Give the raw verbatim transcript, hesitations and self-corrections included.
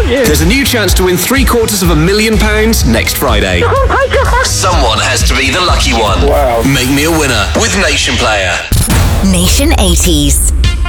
aren't you? There's a new chance to win three quarters of a million pounds next Friday. Oh my God. Someone has to be the lucky one. Wow. Make me a winner with Nation Player. Nation eighties.